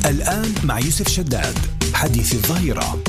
الآن مع يوسف شداد حديث الظهيرة.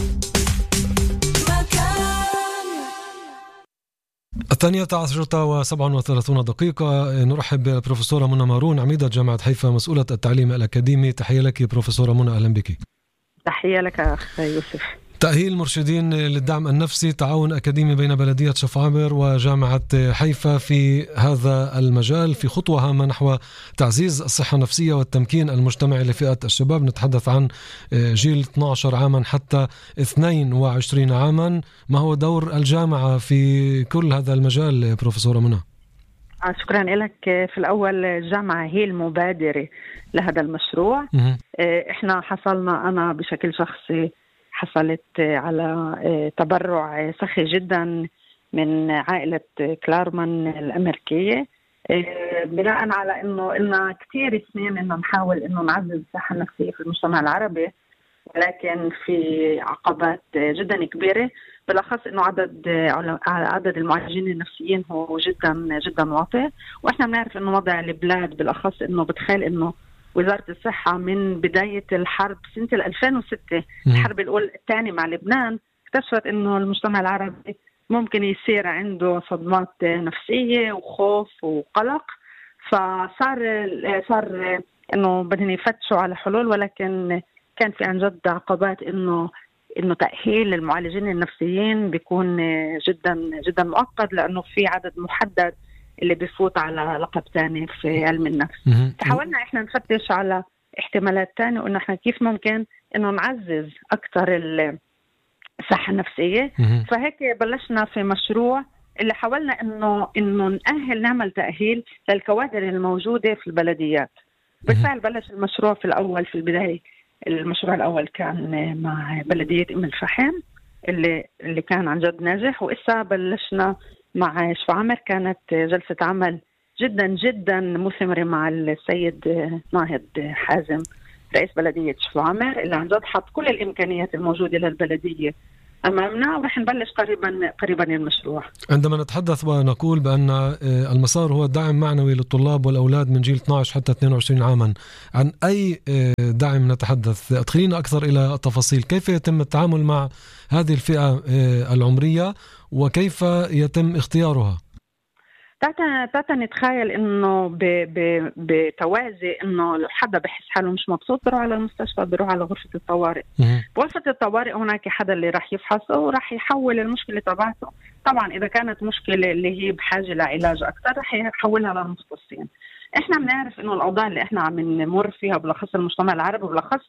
12:37 نرحب بالبروفيسورة منى مارون، عميدة جامعة حيفا، مسؤولة التعليم الأكاديمي. تحية لك بروفيسورة منى، أهلا بك. تحية لك أخ يوسف. تأهيل مرشدين للدعم النفسي، تعاون أكاديمي بين بلدية شفعامر وجامعة حيفا في هذا المجال، في خطوة هامة نحو تعزيز الصحة النفسية والتمكين المجتمعي لفئة الشباب. نتحدث عن جيل 12 عاما حتى 22 عاما. ما هو دور الجامعة في كل هذا المجال بروفيسورة منى؟ شكرا لك. في الأول الجامعة هي المبادرة لهذا المشروع. إحنا حصلنا، أنا بشكل شخصي حصلت على تبرع سخي جدا من عائلة كلارمان الأمريكية، بناء على إنه إلنا كتير سنين إنه نحاول إنه نعزز الصحة النفسية في المجتمع العربي، ولكن في عقبات جدا كبيرة، بالأخص إنه عدد المعالجين النفسيين هو جدا جدا واطي. وإحنا بنعرف إنه وضع البلاد بالأخص إنه بتخيل إنه وزارة الصحة من بداية الحرب سنة 2006 الحرب الأولى الثانية مع لبنان اكتشفت إنه المجتمع العربي ممكن يصير عنده صدمات نفسية وخوف وقلق، فصار إنه بدهم يفتشوا على حلول، ولكن كان في عن جد عقبات إنه تأهيل المعالجين النفسيين بيكون جدا جدا مؤقت، لأنه في عدد محدد اللي بيفوت على لقب تاني في علم النفس. فحاولنا إحنا نفتش على احتمالات تانية، وإنه إحنا كيف ممكن إنه نعزز أكتر الصحة النفسية. فهيك بلشنا في مشروع اللي حاولنا إنه نأهل، نعمل تأهيل للكوادر الموجودة في البلديات. بالفعل بلش المشروع في الأول، في البداية المشروع الأول كان مع بلدية أم الفحم اللي كان عن جد ناجح، وإسا بلشنا مع شفعامر. كانت جلسة عمل جدا جدا مثمرة مع السيد ناهض حازم رئيس بلدية شفعامر، اللي عن جد حط كل الإمكانيات الموجودة للبلدية أمامنا، ورح نبلش قريبا المشروع. عندما نتحدث ونقول بأن المسار هو دعم معنوي للطلاب والأولاد من جيل 12 حتى 22 عاما، عن أي دعم نتحدث؟ أدخلينا أكثر إلى التفاصيل. كيف يتم التعامل مع هذه الفئة العمرية وكيف يتم اختيارها؟ تعتا نتخيل إنه بتوازي إنه لو حدا بحس حاله مش مبسوط بروح على المستشفى، بروح على غرفة الطوارئ. بغرفة الطوارئ هناك حدا اللي راح يفحصه وراح يحول المشكلة تبعته. طبعا إذا كانت مشكلة اللي هي بحاجة لعلاج أكثر راح يحولها للمختصين. إحنا بنعرف إنه الأوضاع اللي إحنا عم نمر فيها بالأخص المجتمع العربي وبالأخص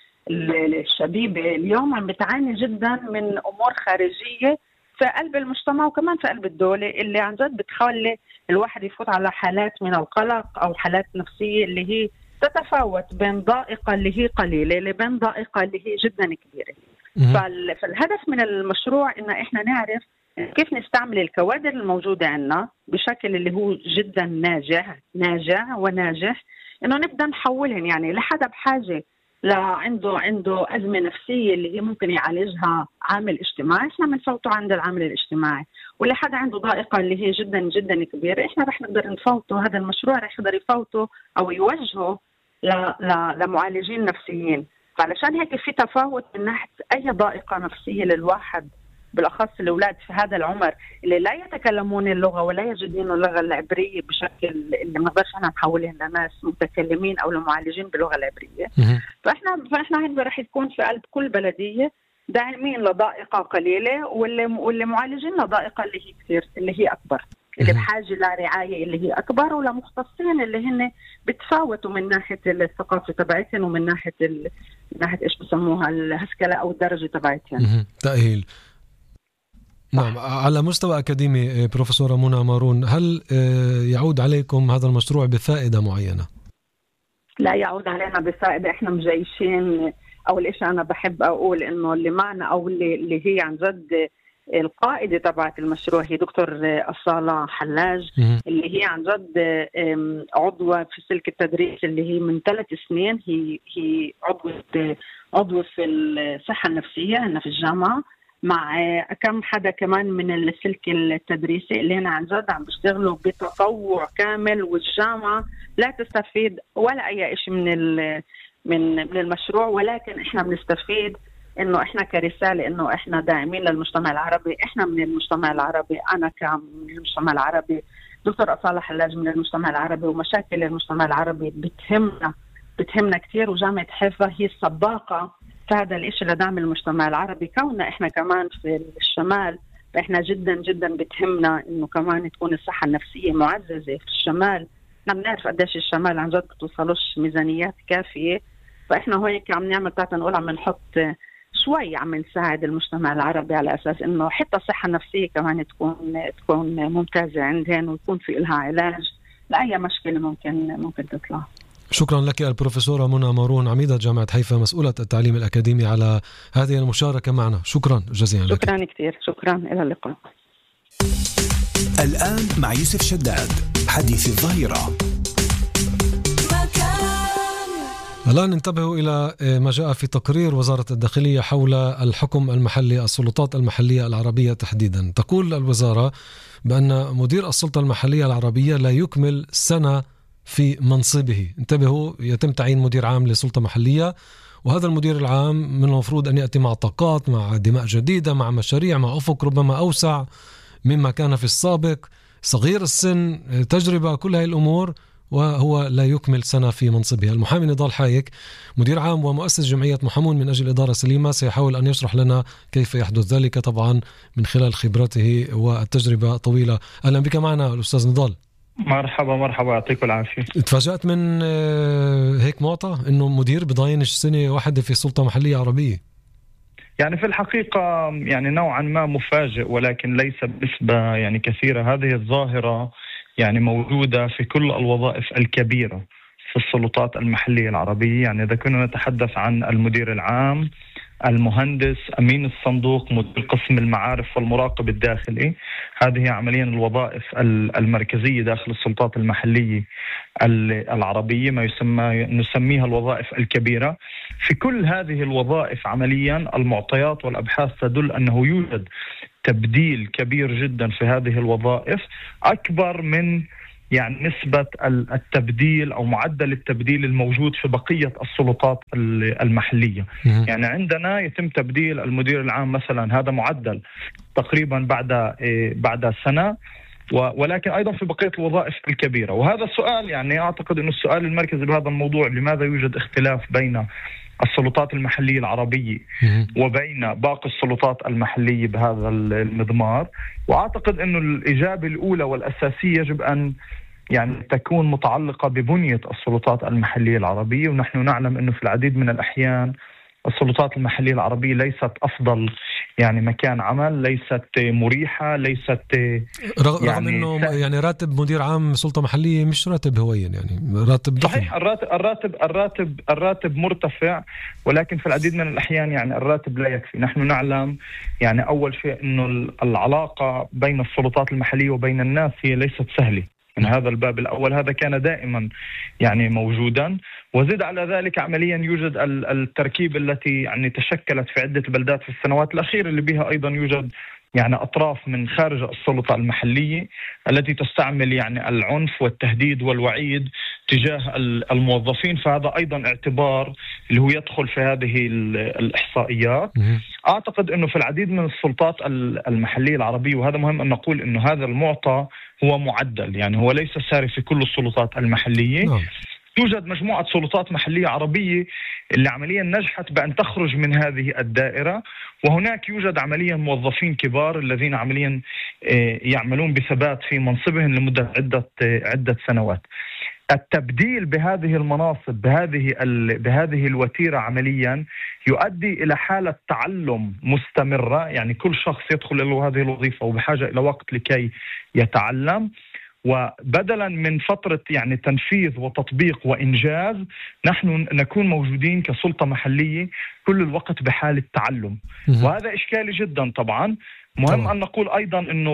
الشبيبة اليوم عم بتعاني جدا من أمور خارجية في قلب المجتمع وكمان في قلب الدولة، اللي عن جد بتخلي الواحد يفوت على حالات من القلق أو حالات نفسية اللي هي تتفاوت بين ضائقة اللي هي قليلة لبين ضائقة اللي هي جدا كبيرة. فالهدف من المشروع إن إحنا نعرف كيف نستعمل الكوادر الموجودة عنا بشكل اللي هو جدا ناجع وناجح، إنه نبدأ نحولهم يعني لحدا بحاجة عنده أزمة نفسية اللي هي ممكن يعالجها عامل اجتماعي، إحنا بنفوته عند العامل الاجتماعي. واللي حدا عنده ضائقة اللي هي جدا جدا كبيرة، إحنا رح نقدر نفوته، هذا المشروع رح يقدر يفوته أو يوجهه لمعالجين نفسيين. فعلشان هيك في تفاوت من ناحية أي ضائقة نفسية للواحد، بالأخص الأولاد في هذا العمر اللي لا يتكلمون اللغة ولا يجدون اللغة العبرية بشكل اللي ما نقدرش احنا نحولهم لناس متكلمين أو لمعالجين باللغة العبرية. فإحنا هنا رح يكون في قلب كل بلدية داعمين لضائقة قليلة واللي معالجين لضائقة اللي هي كثير، اللي هي أكبر، اللي بحاجة لرعاية اللي هي أكبر، ولمختصين اللي هن بتفاوتوا من ناحية الثقافة تبعتهم ومن ناحية إيش بسموها الهسكلة أو الدرجة تبعتهم. تأهيل. نعم. على مستوى أكاديمي بروفيسورة منى مارون، هل يعود عليكم هذا المشروع بفائدة معينة؟ لا يعود علينا بفائدة. إحنا مجيشين. أول إشي أنا بحب أقول إنه اللي معنا أو اللي هي عن جد القائدة تبعت المشروع هي دكتور أصالة حلاج، اللي هي عن جد عضوة في سلك التدريس اللي هي من 3 سنين هي عضوة في الصحة النفسية هنا في الجامعة، مع كم حدا كمان من السلك التدريسي اللي هنا عن جد عم بيشتغلوا بتطوع كامل، والجامعة لا تستفيد ولا أي شيء من المشروع، ولكن احنا بنستفيد انه احنا كرساله انه احنا داعمين للمجتمع العربي. احنا من المجتمع العربي، انا من المجتمع العربي، دكتور أصالة حلاج من المجتمع العربي، ومشاكل المجتمع العربي بتهمنا كثير، وجامعة حيفا هي السباقة في هذا الاشي لدعم المجتمع العربي. كوننا احنا كمان في الشمال، فاحنا جدا جدا بتهمنا انه كمان تكون الصحة النفسية معززة في الشمال. احنا بنعرف قديش الشمال عن جد بتوصلوش ميزانيات كافية، فاحنا هيك عم نعمل نقول عم نحط شوي، عم نساعد المجتمع العربي على أساس إنه حتى الصحة النفسية كمان تكون ممتازة عندهم، ويكون في إلها علاج لأي مشكلة ممكن تطلع. شكرا لك البروفيسورة منى مارون، عميدة جامعة حيفا مسؤولة التعليم الأكاديمي، على هذه المشاركة معنا. شكرا جزيلا لك. شكرا كثير، شكرا، إلى اللقاء. الآن مع يوسف شداد، حديث الظهيرة. الآن انتبهوا إلى ما جاء في تقرير وزارة الداخلية حول الحكم المحلي، السلطات المحلية العربية تحديدا. تقول الوزارة بأن مدير السلطة المحلية العربية لا يكمل سنة في منصبه. انتبهوا، يتم تعيين مدير عام لسلطة محلية، وهذا المدير العام من المفروض أن يأتي مع طاقات، مع دماء جديدة، مع مشاريع، مع أفق ربما أوسع مما كان في السابق، صغير السن، تجربة، كل هذه الأمور، وهو لا يكمل سنة في منصبه. المحامي نضال حايك، مدير عام ومؤسس جمعية محامون من أجل إدارة سليمة، سيحاول أن يشرح لنا كيف يحدث ذلك، طبعا من خلال خبرته والتجربة طويلة. أهلا بك معنا الأستاذ نضال. مرحبا، يعطيكم العافية. تفاجأت من هيك معطى إنه مدير بضاينش سنة واحدة في سلطة محلية عربية؟ يعني في الحقيقة يعني نوعا ما مفاجئ، ولكن ليس بنسبة يعني كثيرة. هذه الظاهرة يعني موجودة في كل الوظائف الكبيرة في السلطات المحلية العربية. يعني إذا كنا نتحدث عن المدير العام، المهندس، أمين الصندوق، مدير قسم المعارف والمراقب الداخلي، هذه عمليا الوظائف المركزية داخل السلطات المحلية العربية، ما نسميها الوظائف الكبيرة. في كل هذه الوظائف عمليا المعطيات والأبحاث تدل أنه يوجد تبديل كبير جدا في هذه الوظائف، أكبر من يعني نسبة التبديل أو معدل التبديل الموجود في بقية السلطات المحلية. يعني عندنا يتم تبديل المدير العام مثلا، هذا معدل تقريبا بعد سنة، ولكن أيضا في بقية الوظائف الكبيرة. وهذا السؤال يعني أعتقد أنه السؤال المركزي بهذا الموضوع، لماذا يوجد اختلاف بين السلطات المحلية العربية وبين باقي السلطات المحلية بهذا المضمار؟ وأعتقد أنه الإجابة الأولى والأساسية يجب أن يعني تكون متعلقة ببنية السلطات المحلية العربية. ونحن نعلم أنه في العديد من الأحيان السلطات المحلية العربية ليست أفضل يعني مكان عمل، ليست مريحة، ليست رغم أنه يعني راتب مدير عام سلطة محلية مش راتب هوين، يعني راتب ضخم. صحيح، الراتب مرتفع، ولكن في العديد من الأحيان يعني الراتب لا يكفي. نحن نعلم يعني أول شيء أنه العلاقة بين السلطات المحلية وبين الناس هي ليست سهلة. من هذا الباب الأول هذا كان دائما يعني موجودا. وزد على ذلك عمليا يوجد التركيب التي يعني تشكلت في عدة بلدات في السنوات الأخيرة، اللي بها أيضا يوجد يعني أطراف من خارج السلطة المحلية التي تستعمل يعني العنف والتهديد والوعيد تجاه الموظفين. فهذا أيضا اعتبار اللي هو يدخل في هذه الإحصائيات. أعتقد أنه في العديد من السلطات المحلية العربية، وهذا مهم أن نقول أنه هذا المعطى هو معدل، يعني هو ليس ساري في كل السلطات المحلية. توجد مجموعة سلطات محلية عربية اللي عمليا نجحت بأن تخرج من هذه الدائرة، وهناك يوجد عمليا موظفين كبار الذين عمليا يعملون بثبات في منصبهم لمدة عدة سنوات. التبديل بهذه المناصب بهذه الوتيرة عمليا يؤدي إلى حالة تعلم مستمرة. يعني كل شخص يدخل إلى هذه الوظيفة وبحاجة إلى وقت لكي يتعلم، وبدلا من فترة يعني تنفيذ وتطبيق وإنجاز، نحن نكون موجودين كسلطة محلية كل الوقت بحالة تعلم. وهذا إشكالي جدا. طبعا مهم أن نقول أيضا أنه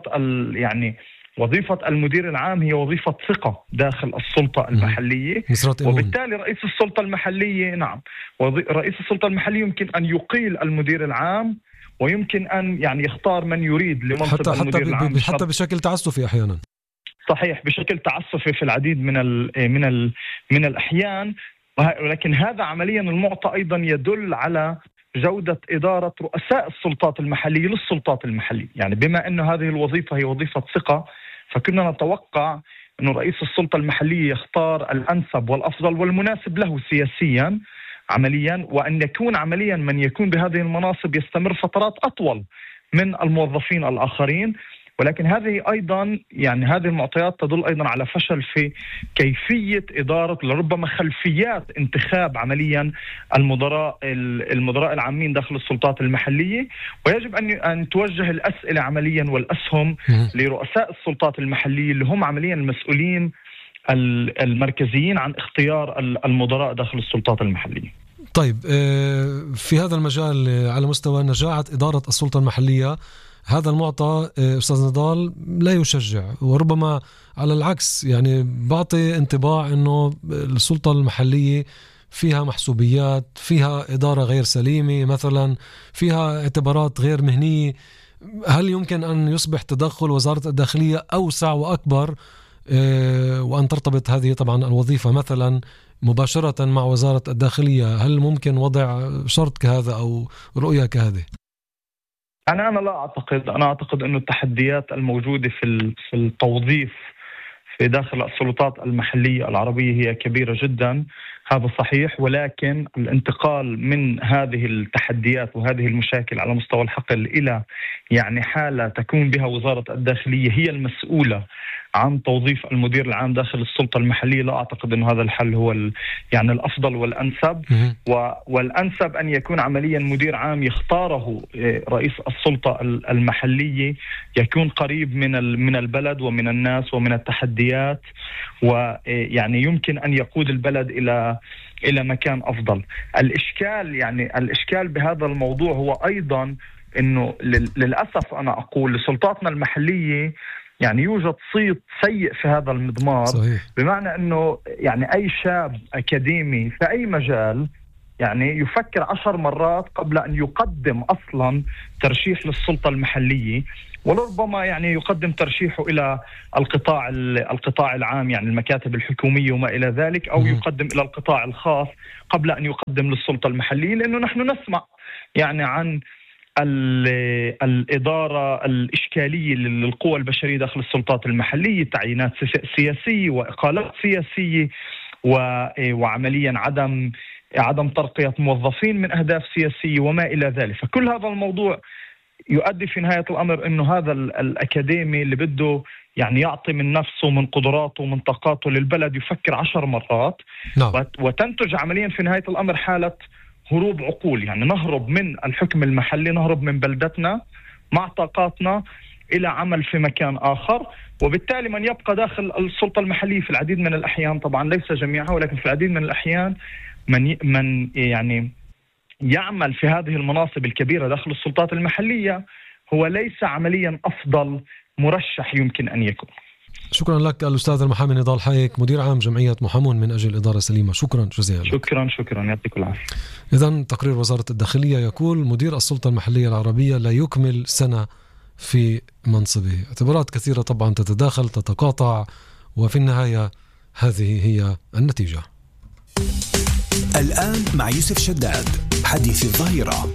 وظيفة المدير العام هي وظيفة ثقة داخل السلطة المحلية، وبالتالي رئيس السلطة المحلية رئيس السلطة المحلية يمكن أن يقيل المدير العام، ويمكن أن يعني يختار من يريد لمنصب المدير العام حتى بشكل تعسفي أحيانا. صحيح، بشكل تعسفي في العديد من الأحيان. ولكن هذا عمليا المعطى أيضا يدل على جودة إدارة رؤساء السلطات المحلية للسلطات المحلية. يعني بما أن هذه الوظيفة هي وظيفة ثقة، فكنا نتوقع أن رئيس السلطة المحلية يختار الأنسب والأفضل والمناسب له سياسيا عمليا، وأن يكون عمليا من يكون بهذه المناصب يستمر فترات أطول من الموظفين الآخرين. ولكن هذه أيضا يعني هذه المعطيات تدل أيضا على فشل في كيفية إدارة لربما خلفيات انتخاب عمليا المدراء العامين داخل السلطات المحلية. ويجب أن توجه الأسئلة عمليا والأسهم لرؤساء السلطات المحلية اللي هم عمليا المسؤولين المركزيين عن اختيار المدراء داخل السلطات المحلية. طيب، في هذا المجال على مستوى نجاعة إدارة السلطة المحلية، هذا المعطى أستاذ نضال لا يشجع، وربما على العكس يعني بعطي انطباع أنه السلطة المحلية فيها محسوبيات، فيها إدارة غير سليمة مثلا، فيها اعتبارات غير مهنية. هل يمكن أن يصبح تدخل وزارة الداخلية أوسع وأكبر، وأن ترتبط هذه طبعا الوظيفة مثلا مباشرة مع وزارة الداخلية؟ هل ممكن وضع شرط كهذا أو رؤية كهذه؟ أنا لا أعتقد. أنا أعتقد أن التحديات الموجودة في التوظيف في داخل السلطات المحلية العربية هي كبيرة جدا، هذا صحيح. ولكن الانتقال من هذه التحديات وهذه المشاكل على مستوى الحقل إلى يعني حالة تكون بها وزارة الداخلية هي المسؤولة عن توظيف المدير العام داخل السلطة المحلية، لا أعتقد أن هذا الحل هو يعني الأفضل والأنسب. والأنسب أن يكون عمليا مدير عام يختاره رئيس السلطة المحلية يكون قريب من البلد ومن الناس ومن التحديات، ويعني يمكن أن يقود البلد إلى مكان أفضل. الإشكال بهذا الموضوع هو أيضا أنه للأسف أنا أقول لسلطاتنا المحلية يعني يوجد صيت سيء في هذا المضمار. صحيح. بمعنى أنه يعني أي شاب أكاديمي في أي مجال يعني يفكر 10 مرات قبل أن يقدم أصلا ترشيح للسلطة المحلية، ولربما يعني يقدم ترشيحه إلى القطاع العام يعني المكاتب الحكومية وما إلى ذلك، أو يقدم إلى القطاع الخاص قبل أن يقدم للسلطة المحلية. لأنه نحن نسمع يعني عن الإدارة الإشكالية للقوى البشرية داخل السلطات المحلية، تعيينات سياسية وإقالات سياسية وعمليا عدم ترقية موظفين من أهداف سياسية وما إلى ذلك. فكل هذا الموضوع يؤدي في نهاية الأمر أنه هذا الأكاديمي اللي بده يعني يعطي من نفسه من قدراته ومن طاقاته للبلد يفكر 10 مرات. وتنتج عمليا في نهاية الأمر حالة هروب عقول، يعني نهرب من الحكم المحلي، نهرب من بلدتنا مع طاقاتنا إلى عمل في مكان آخر. وبالتالي من يبقى داخل السلطة المحلية في العديد من الأحيان، طبعا ليس جميعها ولكن في العديد من الأحيان، من يعني يعمل في هذه المناصب الكبيرة داخل السلطات المحلية هو ليس عمليا أفضل مرشح يمكن أن يكون. شكرا لك الأستاذ المحامي نضال حايك، مدير عام جمعية محامون من أجل إدارة سليمة. شكرا جزيلا لك. شكرا يعطيك العافية. إذن تقرير وزارة الداخلية يقول مدير السلطة المحلية العربية لا يكمل سنة في منصبه. اعتبارات كثيرة طبعا تتداخل تتقاطع، وفي النهاية هذه هي النتيجة. الآن مع يوسف شداد، حديث الظهيرة.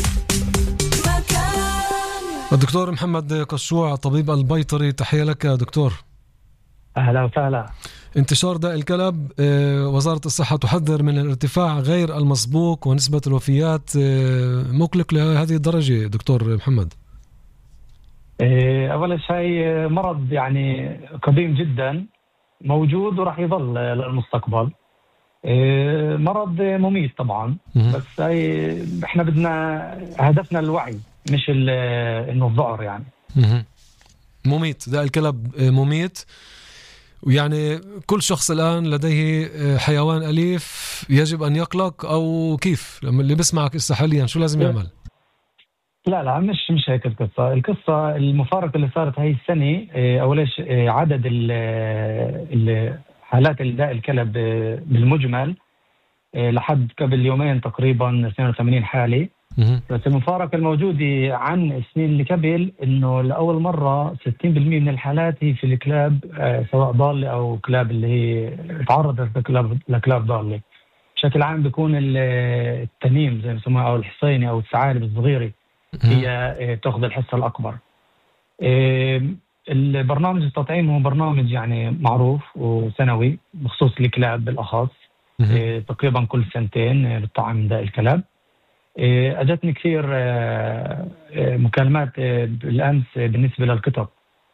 الدكتور محمد قشوع الطبيب البيطري، تحية لك دكتور. أهلا وسهلا. انتشار داء الكلب، وزارة الصحة تحذر من الارتفاع غير المسبوق ونسبة الوفيات مقلق لهذه الدرجة دكتور محمد. أول شيء مرض يعني قديم جدا موجود وراح يظل للمستقبل، مرض مميت طبعا. بس احنا بدنا هدفنا الوعي مش انه الذعر يعني. مميت، داء الكلب مميت، ويعني كل شخص الآن لديه حيوان أليف يجب أن يقلق، أو كيف لما اللي بسمعك حاليا شو لازم يعمل؟ لا مش هيك القصة المفارقة اللي صارت هاي السنة. أول شيء عدد حالات داء الكلب بالمجمل لحد قبل يومين تقريبا 82 حالة. بس المفارقة الموجودة عن السنين اللي قبل إنه لأول مرة 60% من الحالات هي في الكلاب، سواء ضالة أو كلاب اللي هي تعرضت لكلاب ضالة. بشكل عام بيكون التنين زي ما يسموها أو الحصينة أو الثعالب الصغيرة هي تأخذ الحصة الأكبر. البرنامج التطعيم هو برنامج يعني معروف وسنوي بخصوص الكلاب بالأخص. تقريبا كل سنتين بتطعم داء الكلاب. أجتني كثير مكالمات بالأمس بالنسبة للقطط.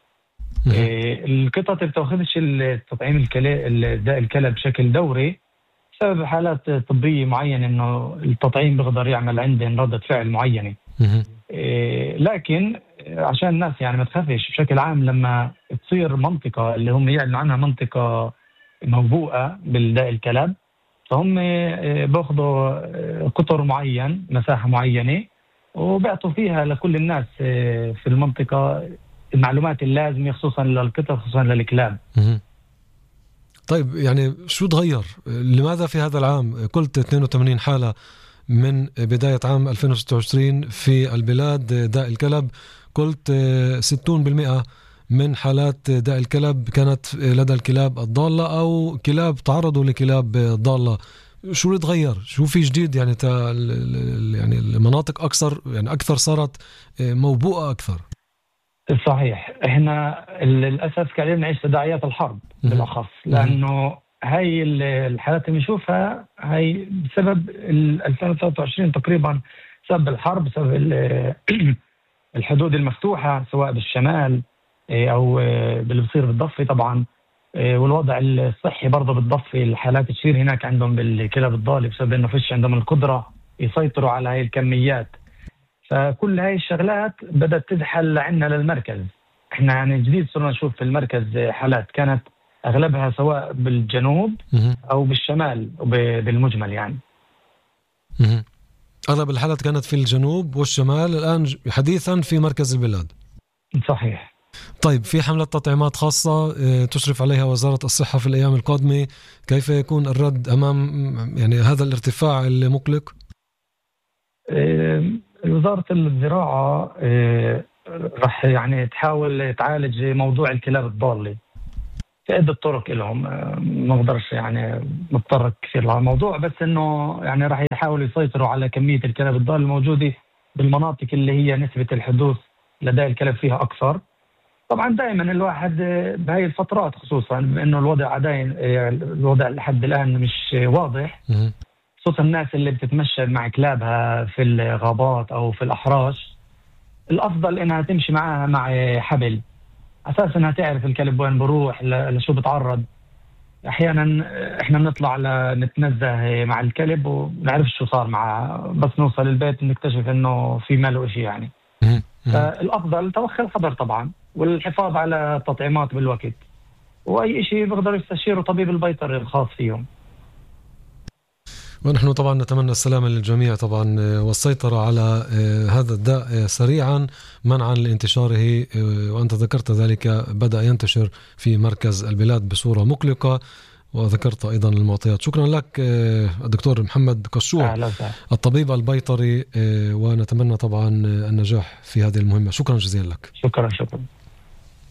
القطط بتاخذش التطعيم داء الكلب بشكل دوري بسبب حالات طبية معينة، إنه التطعيم بيقدر يعمل عندهم ردة فعل معينة. لكن عشان الناس يعني ما تخافش بشكل عام، لما تصير منطقة اللي هم يعلنوا عنها منطقة موبوءة بالداء الكلب، فهم باخذوا قطر معين مساحة معينة وبيعطوا فيها لكل الناس في المنطقة المعلومات اللازمة خصوصا للقطط خصوصا للكلاب. طيب يعني شو تغير؟ لماذا في هذا العام قلت 82 حالة من بداية عام 2026 في البلاد داء الكلب، قلت 60% من حالات داء الكلب كانت لدى الكلاب الضالة أو كلاب تعرضوا لكلاب ضالة. شو اللي تغير؟ شو في جديد؟ يعني يعني المناطق أكثر صارت موبوءة أكثر. صحيح. احنا للأسف قاعدين نعيش تداعيات الحرب بالأخص، لأنه هاي الحالات اللي بنشوفها هاي بسبب 2023 تقريبا، بسبب الحرب، بسبب الحدود المفتوحة سواء بالشمال أو باللي بصير بالضفة طبعا، والوضع الصحي برضه بالضفة الحالات تشير هناك عندهم بالكلاب الضالة بسبب إنه فيش عندهم القدرة يسيطروا على هاي الكميات. فكل هاي الشغلات بدأت تزحل عنا للمركز. احنا يعني جديد صرنا نشوف في المركز حالات كانت أغلبها سواء بالجنوب أو بالشمال بالمجمل يعني. أغلب الحالات كانت في الجنوب والشمال، الآن حديثا في مركز البلاد. صحيح. طيب في حملة تطعيمات خاصة تشرف عليها وزارة الصحة في الأيام القادمة، كيف يكون الرد أمام يعني هذا الارتفاع المقلق؟ وزارة الزراعة رح يعني تحاول تعالج موضوع الكلاب الضالة في عدة طرق لهم. ما بقدرش يعني نتطرق كثير للموضوع، بس انه يعني راح يحاولوا يسيطروا على كمية الكلاب الضالة الموجودة بالمناطق اللي هي نسبة الحدوث لدى الكلب فيها أكثر. طبعا دائما الواحد بهاي الفترات خصوصا بأنه الوضع لحد الآن مش واضح، خصوصا الناس اللي بتتمشى مع كلابها في الغابات أو في الأحراش، الأفضل إنها تمشي معها مع حبل أساسا انها تعرف الكلب وين بروح لشو بتعرض. احيانا احنا بنطلع نتنزه مع الكلب ونعرف شو صار معه، بس نوصل البيت نكتشف انه في ماله شيء يعني. فالافضل توخي الحذر طبعا، والحفاظ على التطعيمات بالوقت، واي شيء بيقدروا يستشيروا طبيب البيطري الخاص فيهم. ونحن طبعا نتمنى السلامة للجميع طبعا، والسيطرة على هذا الداء سريعا منعا لانتشاره. وأنت ذكرت ذلك بدأ ينتشر في مركز البلاد بصورة مقلقة، وذكرت أيضا المعطيات. شكرا لك الدكتور محمد قشوع الطبيب البيطري، ونتمنى طبعا النجاح في هذه المهمة. شكرا جزيلا لك. شكرا.